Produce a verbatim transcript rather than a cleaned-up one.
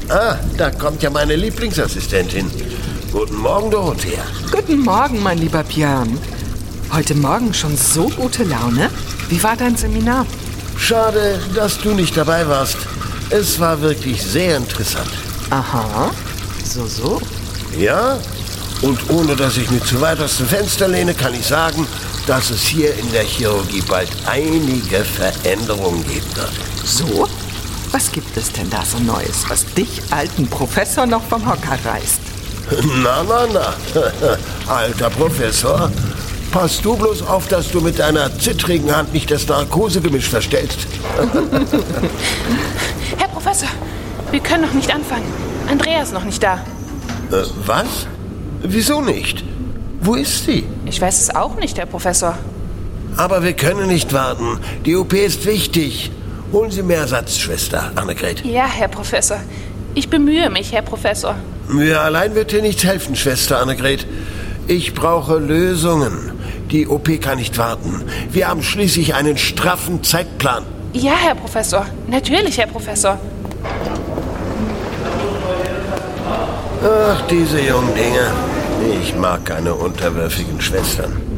Ah, da kommt ja meine Lieblingsassistentin. Guten Morgen, Dorothea. Guten Morgen, mein lieber Björn. Heute Morgen schon so gute Laune? Wie war dein Seminar? Schade, dass du nicht dabei warst. Es war wirklich sehr interessant. Aha, so, so. Ja, und ohne dass ich mich zu weit aus dem Fenster lehne, kann ich sagen, dass es hier in der Chirurgie bald einige Veränderungen geben wird. So? Was gibt es denn da so Neues, was dich, alten Professor, noch vom Hocker reißt? Na, na, na. Alter Professor, pass du bloß auf, dass du mit deiner zittrigen Hand nicht das Narkosegemisch verstellst. Herr Professor, wir können noch nicht anfangen. Andrea ist noch nicht da. Äh, was? Wieso nicht? Wo ist sie? Ich weiß es auch nicht, Herr Professor. Aber wir können nicht warten. Die O P ist wichtig. Holen Sie mehr Ersatz, Schwester Annegret. Ja, Herr Professor. Ich bemühe mich, Herr Professor. Mühe allein wird dir nichts helfen, Schwester Annegret. Ich brauche Lösungen. Die O P kann nicht warten. Wir haben schließlich einen straffen Zeitplan. Ja, Herr Professor. Natürlich, Herr Professor. Ach, diese jungen Dinge. Ich mag keine unterwürfigen Schwestern.